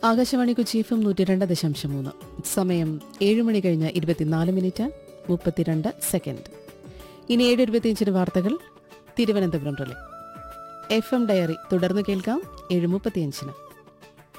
Akashvani Kochi FM 102.3. സമയം 7 മണി കഴിഞ്ഞ് 24 minute 32 second. ഇനി 7:25 വാർത്തകൾ തിരുവനന്തപുരം റിലേ. FM ഡയറി തുടർന്ന് കേൾക്കാം 7:35.